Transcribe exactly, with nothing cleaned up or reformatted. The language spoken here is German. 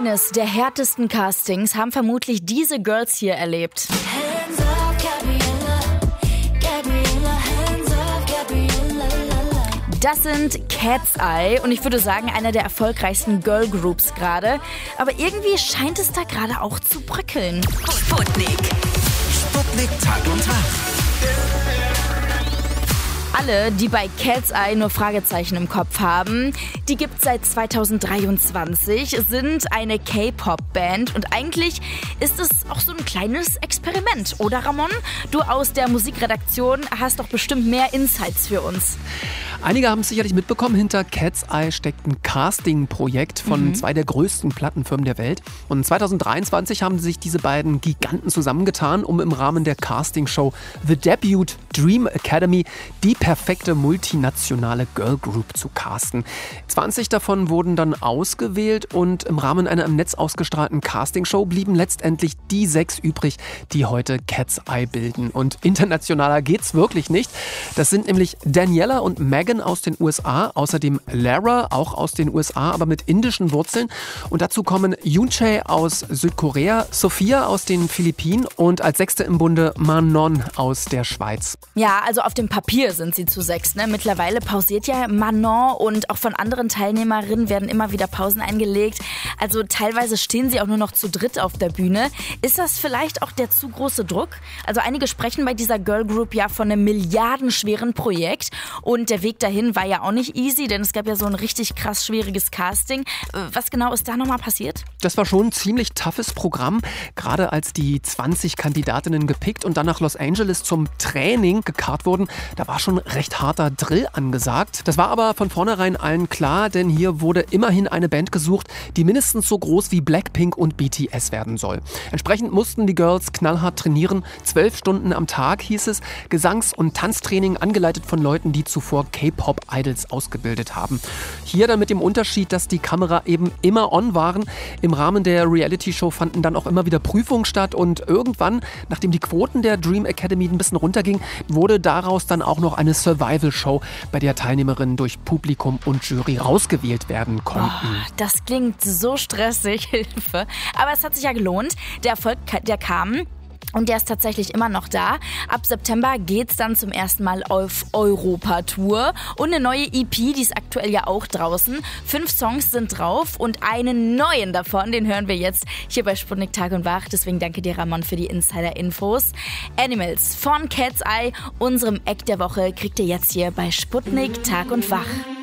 Eines der härtesten Castings haben vermutlich diese Girls hier erlebt. Hands up, Gabriella, Gabriella, hands up, Gabriella, la, la. Das sind Cat's Eye und ich würde sagen, einer der erfolgreichsten Girlgroups gerade. Aber irgendwie scheint es da gerade auch zu bröckeln. Sputnik. Sputnik Tag und Wach. Alle, die bei Cat's Eye nur Fragezeichen im Kopf haben, die gibt es seit zweitausenddreiundzwanzig, sind eine K-Pop-Band und eigentlich ist es auch so ein kleines Experiment, oder Ramon? Du aus der Musikredaktion hast doch bestimmt mehr Insights für uns. Einige haben es sicherlich mitbekommen, hinter Cat's Eye steckt ein Casting-Projekt von mhm. zwei der größten Plattenfirmen der Welt. Und zweitausenddreiundzwanzig haben sich diese beiden Giganten zusammengetan, um im Rahmen der Castingshow The Debut Dream Academy die perfekte multinationale Girlgroup zu casten. zwanzig davon wurden dann ausgewählt und im Rahmen einer im Netz ausgestrahlten Castingshow blieben letztendlich die sechs übrig, die heute Cat's Eye bilden. Und internationaler geht's wirklich nicht. Das sind nämlich Daniela und Megan aus den U S A, außerdem Lara, auch aus den U S A, aber mit indischen Wurzeln. Und dazu kommen Yoonchae aus Südkorea, Sophia aus den Philippinen und als Sechste im Bunde Manon aus der Schweiz. Ja, also auf dem Papier sind sie zu sechs. Ne? Mittlerweile pausiert ja Manon und auch von anderen Teilnehmerinnen werden immer wieder Pausen eingelegt. Also teilweise stehen sie auch nur noch zu dritt auf der Bühne. Ist das vielleicht auch der zu große Druck? Also einige sprechen bei dieser Girlgroup ja von einem milliardenschweren Projekt und der Weg dahin war ja auch nicht easy, denn es gab ja so ein richtig krass schwieriges Casting. Was genau ist da nochmal passiert? Das war schon ein ziemlich toughes Programm, gerade als die zwanzig Kandidatinnen gepickt und dann nach Los Angeles zum Training gekarrt wurden. Da war schon recht harter Drill angesagt. Das war aber von vornherein allen klar, denn hier wurde immerhin eine Band gesucht, die mindestens so groß wie Blackpink und B T S werden soll. Entsprechend mussten die Girls knallhart trainieren. Zwölf Stunden am Tag hieß es. Gesangs- und Tanztraining angeleitet von Leuten, die zuvor K-Pop-Idols ausgebildet haben. Hier dann mit dem Unterschied, dass die Kamera eben immer on waren. Im Rahmen der Reality-Show fanden dann auch immer wieder Prüfungen statt und irgendwann, nachdem die Quoten der Dream Academy ein bisschen runtergingen, wurde daraus dann auch noch eine Survival-Show, bei der Teilnehmerinnen durch Publikum und Jury rausgewählt werden konnten. Oh, das klingt so stressig, Hilfe. Aber es hat sich ja gelohnt. Der Erfolg, der kam. Und der ist tatsächlich immer noch da. Ab September geht's dann zum ersten Mal auf Europa-Tour. Und eine neue E P, die ist aktuell ja auch draußen. Fünf Songs sind drauf und einen neuen davon, den hören wir jetzt hier bei Sputnik Tag und Wach. Deswegen danke dir, Ramon, für die Insider-Infos. Animals von Cat's Eye, unserem Eck der Woche, kriegt ihr jetzt hier bei Sputnik Tag und Wach.